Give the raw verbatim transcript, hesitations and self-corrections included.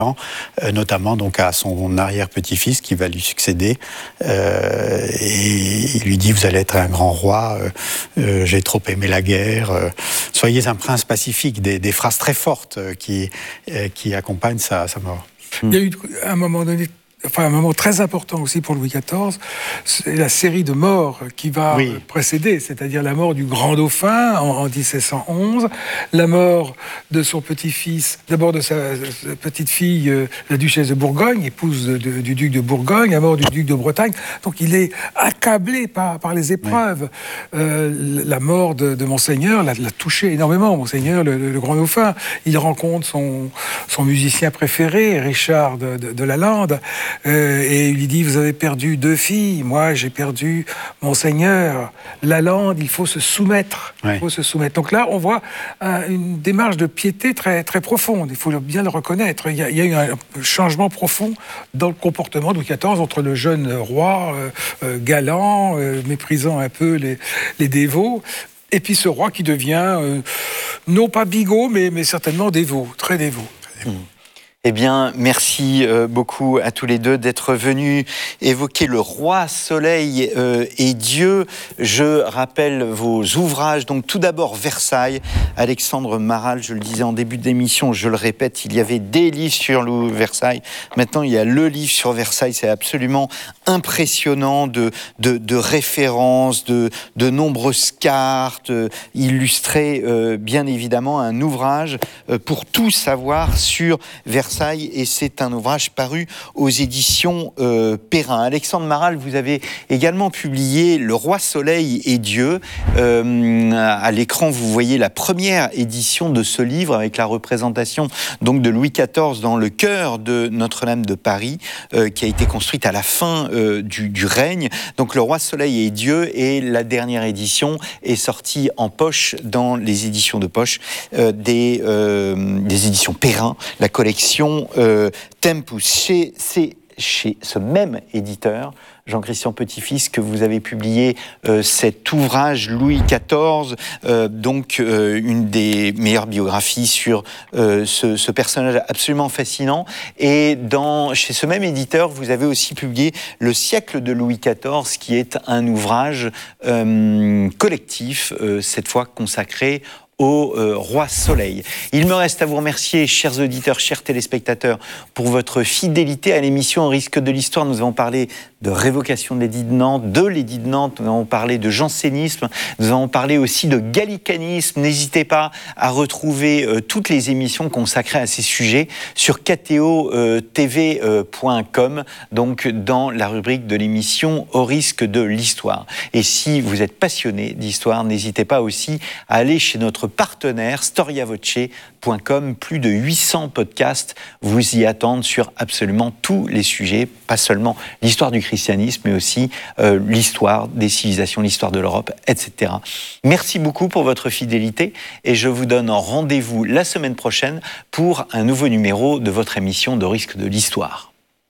euh, notamment donc à son arrière-petit-fils qui va lui succéder. Euh, et il lui dit, vous allez être un grand roi, euh, euh, j'ai trop aimé la guerre, euh, soyez un prince pacifique, des, des phrases très fortes euh, qui, euh, qui accompagnent sa, sa mort. Il y a eu un moment donné, enfin un moment très important aussi pour Louis quatorze, c'est la série de morts qui va oui. précéder, c'est-à-dire la mort du grand dauphin en, en mille sept cent onze, la mort de son petit-fils, d'abord de sa, sa petite-fille, euh, la duchesse de Bourgogne, épouse de, de, du duc de Bourgogne, la mort du duc de Bretagne. Donc il est accablé par, par les épreuves. Oui. Euh, la mort de, de Monseigneur l'a, l'a touché énormément, Monseigneur, le, le, le grand dauphin. Il rencontre son, son musicien préféré, Richard de, de, de Lalande. Euh, et il lui dit, vous avez perdu deux filles, moi j'ai perdu Monseigneur. Lalande, il faut se soumettre. Ouais. Il faut se soumettre. Donc là, on voit un, une démarche de piété très, très profonde, il faut bien le reconnaître. Il y a, il y a eu un changement profond dans le comportement de Louis quatorze entre le jeune roi, euh, euh, galant, euh, méprisant un peu les, les dévots, et puis ce roi qui devient, euh, non pas bigot, mais, mais certainement dévot, très dévot. Très dévot. Mmh. Eh bien, merci euh, beaucoup à tous les deux d'être venus évoquer le roi Soleil euh, et Dieu. Je rappelle vos ouvrages. Donc, tout d'abord, Versailles. Alexandre Maral, je le disais en début d'émission, je le répète, il y avait des livres sur le Versailles. Maintenant, il y a le livre sur Versailles. C'est absolument impressionnant de, de, de références, de, de nombreuses cartes, euh, illustrées, euh, bien évidemment, un ouvrage euh, pour tout savoir sur Versailles. Et c'est un ouvrage paru aux éditions euh, Perrin. Alexandre Maral, vous avez également publié Le Roi Soleil et Dieu. Euh, à l'écran, vous voyez la première édition de ce livre avec la représentation donc de Louis quatorze dans le cœur de Notre-Dame de Paris, euh, qui a été construite à la fin euh, du, du règne. Donc Le Roi Soleil et Dieu, et la dernière édition est sortie en poche dans les éditions de poche euh, des, euh, des éditions Perrin, la collection Euh, Tempus, chez, c'est chez ce même éditeur, Jean-Christian Petit-Fils, que vous avez publié euh, cet ouvrage Louis quatorze, euh, donc euh, une des meilleures biographies sur euh, ce, ce personnage absolument fascinant. Et dans, chez ce même éditeur, vous avez aussi publié Le siècle de Louis quatorze, qui est un ouvrage euh, collectif, euh, cette fois consacré au euh, Roi Soleil. Il me reste à vous remercier, chers auditeurs, chers téléspectateurs, pour votre fidélité à l'émission Au risque de l'histoire. Nous avons parlé de révocation de l'édit de Nantes, de l'édit de Nantes, nous avons parlé de jansénisme, nous avons parlé aussi de gallicanisme. N'hésitez pas à retrouver euh, toutes les émissions consacrées à ces sujets sur k t o t v point com, donc dans la rubrique de l'émission Au risque de l'histoire. Et si vous êtes passionné d'histoire, n'hésitez pas aussi à aller chez notre partenaire storia voce point com. Plus de huit cents podcasts vous y attendent sur absolument tous les sujets, pas seulement l'histoire du christianisme, mais aussi euh, l'histoire des civilisations, l'histoire de l'Europe, et cetera. Merci beaucoup pour votre fidélité et je vous donne rendez-vous la semaine prochaine pour un nouveau numéro de votre émission de risque de l'histoire.